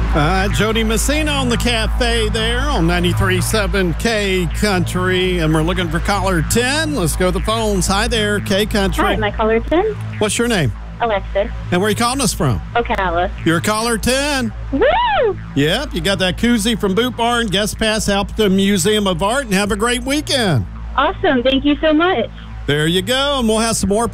Jody Messina on the cafe there on 93.7 K Country, and we're looking for caller 10. Let's go to the phones. Hi there, K Country. Hi, my caller 10? What's your name? Alexis. And where are you calling us from? Ocala. You're caller 10. Woo! Yep, you got that koozie from Boot Barn, guest pass out to the Museum of Art, and have a great weekend. Awesome. Thank you so much. There you go, and we'll have some more